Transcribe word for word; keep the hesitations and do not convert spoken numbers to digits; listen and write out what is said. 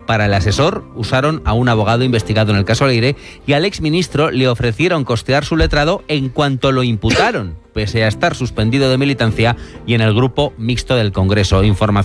Para el asesor usaron a un abogado investigado en el caso Leire y al exministro le ofrecieron costear su letrado en cuanto lo imputaron, pese a estar suspendido de militancia y en el grupo mixto del Congreso. Información